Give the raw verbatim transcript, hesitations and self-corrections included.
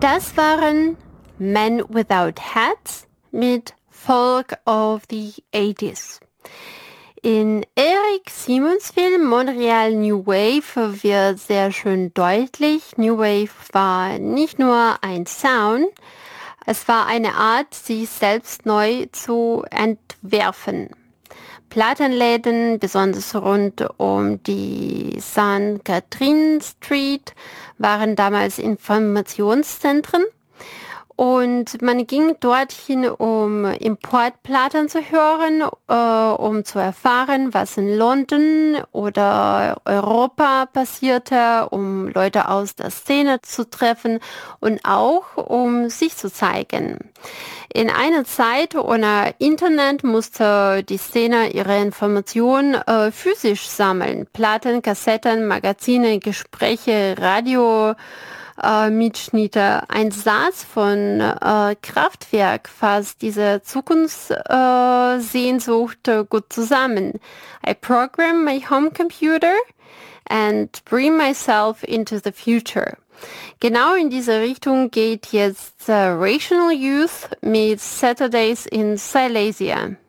Das waren Men Without Hats mit Folk of the eighties. In Eric Simons Film Montreal New Wave wird sehr schön deutlich, New Wave war nicht nur ein Sound, es war eine Art, sich selbst neu zu entwerfen. Plattenläden, besonders rund um die Sankt Catherine Street, waren damals Informationszentren. Und man ging dorthin, um Importplatten zu hören, äh, um zu erfahren, was in London oder Europa passierte, um Leute aus der Szene zu treffen und auch um sich zu zeigen. In einer Zeit ohne Internet musste die Szene ihre Informationen äh, physisch sammeln. Platten, Kassetten, Magazine, Gespräche, Radio, Äh, Mitschnitte. Ein Satz von äh, Kraftwerk fasst diese Zukunftssehnsucht äh, gut zusammen. I program my home computer and bring myself into the future. Genau in diese Richtung geht jetzt äh, Rational Youth mit Saturdays in Silesia.